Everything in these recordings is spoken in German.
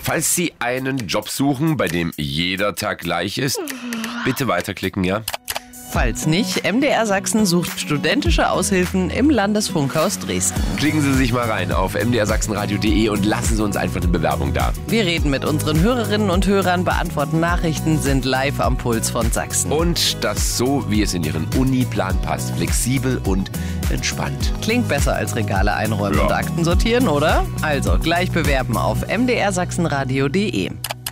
Falls Sie einen Job suchen, bei dem jeder Tag gleich ist, bitte weiterklicken, ja? Falls nicht, MDR Sachsen sucht studentische Aushilfen im Landesfunkhaus Dresden. Klicken Sie sich mal rein auf mdrsachsenradio.de und lassen Sie uns einfach eine Bewerbung da. Wir reden mit unseren Hörerinnen und Hörern, beantworten Nachrichten, sind live am Puls von Sachsen. Und das so, wie es in Ihren Uniplan passt. Flexibel und entspannt. Klingt besser als Regale einräumen und Akten sortieren, oder? Also gleich bewerben auf mdrsachsenradio.de.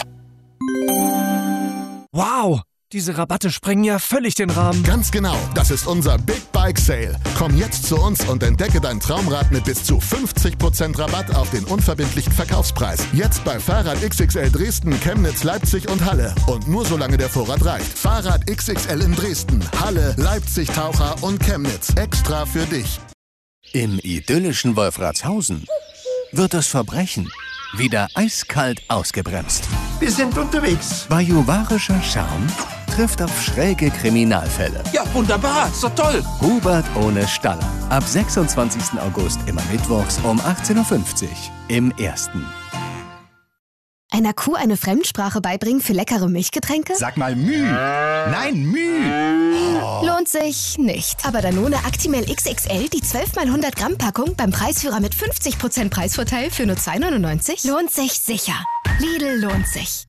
Wow! Diese Rabatte sprengen ja völlig den Rahmen. Ganz genau, das ist unser Big Bike Sale. Komm jetzt zu uns und entdecke dein Traumrad mit bis zu 50% Rabatt auf den unverbindlichen Verkaufspreis. Jetzt bei Fahrrad XXL Dresden, Chemnitz, Leipzig und Halle. Und nur solange der Vorrat reicht. Fahrrad XXL in Dresden, Halle, Leipzig, Taucher und Chemnitz. Extra für dich. Im idyllischen Wolfratshausen wird das Verbrechen wieder eiskalt ausgebremst. Wir sind unterwegs. Bajuwarischer Charme trifft auf schräge Kriminalfälle. Ja, wunderbar. So toll. Hubert ohne Staller. Ab 26. August immer mittwochs um 18.50 Uhr im Ersten. Einer Kuh eine Fremdsprache beibringen für leckere Milchgetränke? Sag mal Müh. Nein, Müh. Lohnt sich nicht. Aber Danone Actimel XXL, die 12x100 Gramm Packung beim Preisführer mit 50% Preisvorteil für nur 2,99? Lohnt sich sicher. Lidl lohnt sich.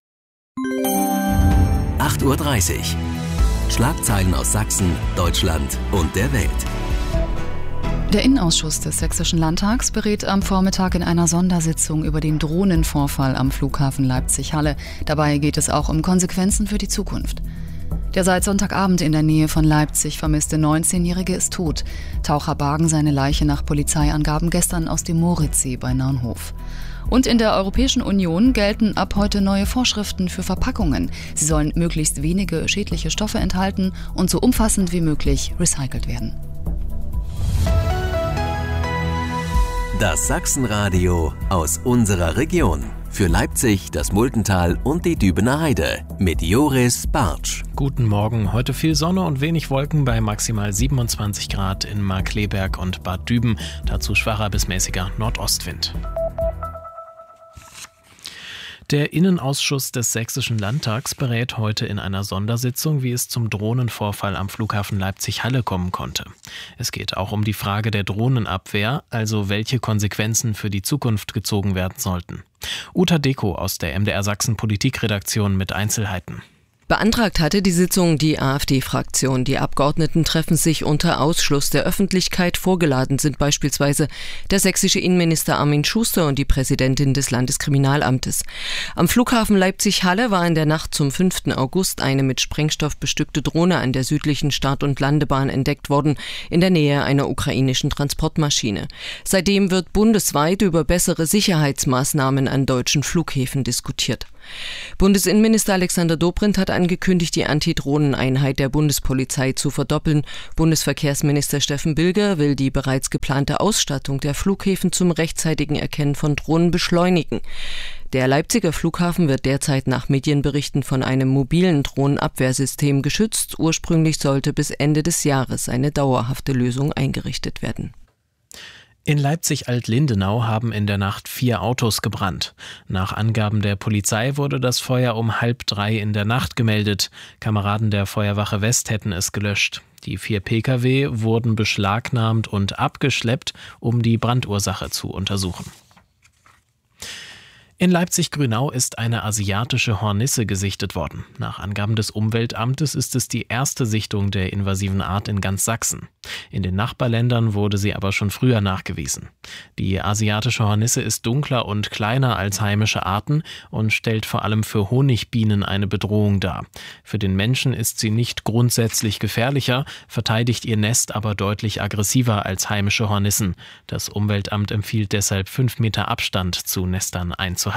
8.30 Uhr. Schlagzeilen aus Sachsen, Deutschland und der Welt. Der Innenausschuss des Sächsischen Landtags berät am Vormittag in einer Sondersitzung über den Drohnenvorfall am Flughafen Leipzig-Halle. Dabei geht es auch um Konsequenzen für die Zukunft. Der seit Sonntagabend in der Nähe von Leipzig vermisste 19-Jährige ist tot. Taucher bargen seine Leiche nach Polizeiangaben gestern aus dem Moritzsee bei Naunhof. Und in der Europäischen Union gelten ab heute neue Vorschriften für Verpackungen. Sie sollen möglichst wenige schädliche Stoffe enthalten und so umfassend wie möglich recycelt werden. Das Sachsenradio aus unserer Region. Für Leipzig, das Multental und die Dübener Heide mit Joris Bartsch. Guten Morgen. Heute viel Sonne und wenig Wolken bei maximal 27 Grad in Markkleeberg und Bad Düben. Dazu schwacher bis mäßiger Nordostwind. Der Innenausschuss des Sächsischen Landtags berät heute in einer Sondersitzung, wie es zum Drohnenvorfall am Flughafen Leipzig-Halle kommen konnte. Es geht auch um die Frage der Drohnenabwehr, also welche Konsequenzen für die Zukunft gezogen werden sollten. Uta Deko aus der MDR Sachsen Politikredaktion mit Einzelheiten. Beantragt hatte die Sitzung die AfD-Fraktion. Die Abgeordneten treffen sich unter Ausschluss der Öffentlichkeit. Vorgeladen sind beispielsweise der sächsische Innenminister Armin Schuster und die Präsidentin des Landeskriminalamtes. Am Flughafen Leipzig-Halle war in der Nacht zum 5. August eine mit Sprengstoff bestückte Drohne an der südlichen Start- und Landebahn entdeckt worden, in der Nähe einer ukrainischen Transportmaschine. Seitdem wird bundesweit über bessere Sicherheitsmaßnahmen an deutschen Flughäfen diskutiert. Bundesinnenminister Alexander Dobrindt hat angekündigt, die Antidrohneneinheit der Bundespolizei zu verdoppeln. Bundesverkehrsminister Steffen Bilger will die bereits geplante Ausstattung der Flughäfen zum rechtzeitigen Erkennen von Drohnen beschleunigen. Der Leipziger Flughafen wird derzeit nach Medienberichten von einem mobilen Drohnenabwehrsystem geschützt. Ursprünglich sollte bis Ende des Jahres eine dauerhafte Lösung eingerichtet werden. In Leipzig-Alt-Lindenau haben in der Nacht 4 Autos gebrannt. Nach Angaben der Polizei wurde das Feuer um 2:30 in der Nacht gemeldet. Kameraden der Feuerwache West hätten es gelöscht. Die 4 Pkw wurden beschlagnahmt und abgeschleppt, um die Brandursache zu untersuchen. In Leipzig-Grünau ist eine asiatische Hornisse gesichtet worden. Nach Angaben des Umweltamtes ist es die erste Sichtung der invasiven Art in ganz Sachsen. In den Nachbarländern wurde sie aber schon früher nachgewiesen. Die asiatische Hornisse ist dunkler und kleiner als heimische Arten und stellt vor allem für Honigbienen eine Bedrohung dar. Für den Menschen ist sie nicht grundsätzlich gefährlicher, verteidigt ihr Nest aber deutlich aggressiver als heimische Hornissen. Das Umweltamt empfiehlt deshalb 5 Meter Abstand zu Nestern einzuhalten.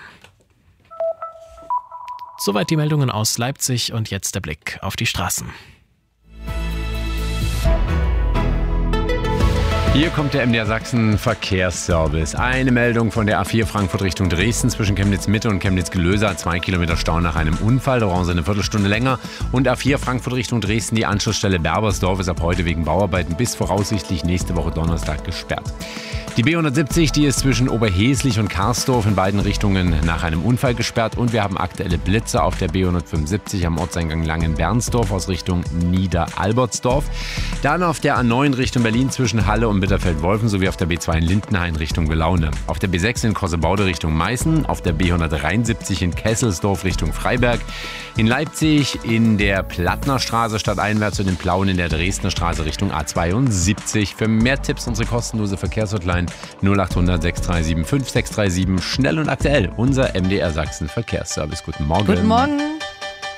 Soweit die Meldungen aus Leipzig und jetzt der Blick auf die Straßen. Hier kommt der MDR Sachsen Verkehrsservice. Eine Meldung von der A4 Frankfurt Richtung Dresden zwischen Chemnitz Mitte und Chemnitz Gelösa. 2 Kilometer Stau nach einem Unfall, da brauchen Sie eine Viertelstunde länger. Und A4 Frankfurt Richtung Dresden, die Anschlussstelle Berbersdorf ist ab heute wegen Bauarbeiten bis voraussichtlich nächste Woche Donnerstag gesperrt. Die B170, die ist zwischen Oberheslich und Karsdorf in beiden Richtungen nach einem Unfall gesperrt. Und wir haben aktuelle Blitze auf der B175 am Ortseingang Langen-Bernsdorf aus Richtung Niederalbertsdorf. Dann auf der A9 Richtung Berlin zwischen Halle und Bitterfeld-Wolfen sowie auf der B2 in Lindenhain Richtung Belaune. Auf der B6 in Kossebaude Richtung Meißen, auf der B173 in Kesselsdorf Richtung Freiberg, in Leipzig in der Plattnerstraße stadteinwärts und in Plauen in der Dresdner Straße Richtung A72. Für mehr Tipps unsere kostenlose Verkehrshotline 0800 637 5637. Schnell und aktuell, unser MDR Sachsen Verkehrsservice. Guten Morgen. Guten Morgen.